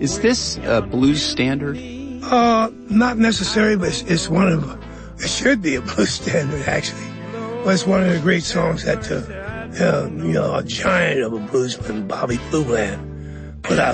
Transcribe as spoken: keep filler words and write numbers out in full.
Is this a blues standard? Uh, not necessarily, but it's, it's one of, it should be a blues standard, actually. But it's one of the great songs that, uh, uh, you know, a giant of a bluesman, Bobby Blue Bland, put out.